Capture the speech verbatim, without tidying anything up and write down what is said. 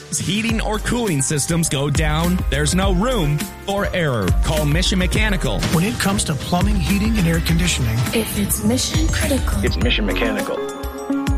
heating or cooling systems go down, there's no room for error. Call Mission Mechanical. When it comes to plumbing, heating, and air conditioning, if it's mission critical, it's Mission Mechanical.